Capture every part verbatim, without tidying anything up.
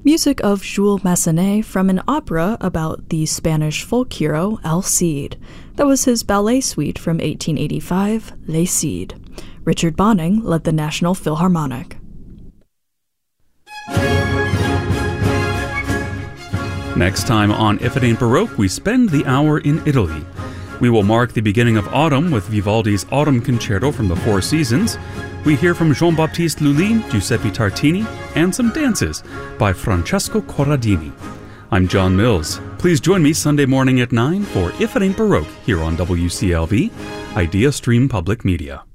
Music of Jules Massenet from an opera about the Spanish folk hero El Cid. That was his ballet suite from eighteen eighty-five, Les Cid. Richard Bonning led the National Philharmonic. Next time on If It Ain't Baroque, we spend the hour in Italy. We will mark the beginning of autumn with Vivaldi's Autumn Concerto from the Four Seasons. We hear from Jean-Baptiste Lully, Giuseppe Tartini, and some dances by Francesco Corradini. I'm John Mills. Please join me Sunday morning at nine for If It Ain't Baroque here on W C L V, Idea Stream Public Media.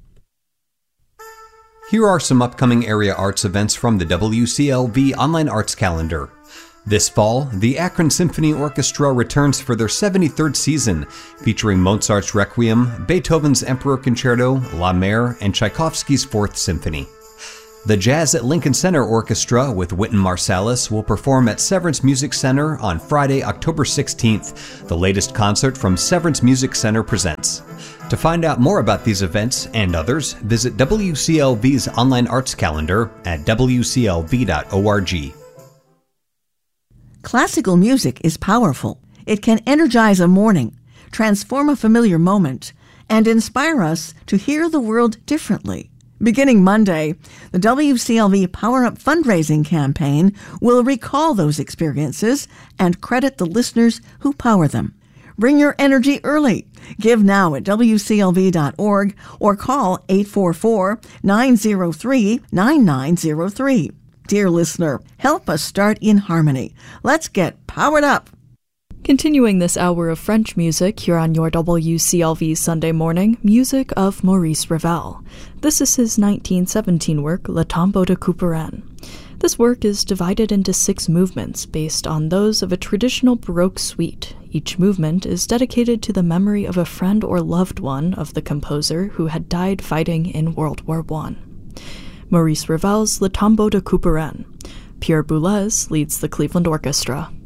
Here are some upcoming area arts events from the W C L V online arts calendar. This fall, the Akron Symphony Orchestra returns for their seventy-third season, featuring Mozart's Requiem, Beethoven's Emperor Concerto, La Mer, and Tchaikovsky's Fourth Symphony. The Jazz at Lincoln Center Orchestra with Wynton Marsalis will perform at Severance Music Center on Friday, October sixteenth, the latest concert from Severance Music Center presents. To find out more about these events and others, visit W C L V's online arts calendar at w c l v dot org. Classical music is powerful. It can energize a morning, transform a familiar moment, and inspire us to hear the world differently. Beginning Monday, the W C L V Power Up fundraising campaign will recall those experiences and credit the listeners who power them. Bring your energy early. Give now at w c l v dot org or call eight four four, nine zero three, nine nine zero three. Dear listener, help us start in harmony. Let's get powered up. Continuing this hour of French music here on your W C L V Sunday morning, music of Maurice Ravel. This is his nineteen seventeen work, Le Tombeau de Couperin. This work is divided into six movements based on those of a traditional Baroque suite. Each movement is dedicated to the memory of a friend or loved one of the composer who had died fighting in World War One. Maurice Ravel's Le Tombeau de Couperin. Pierre Boulez leads the Cleveland Orchestra.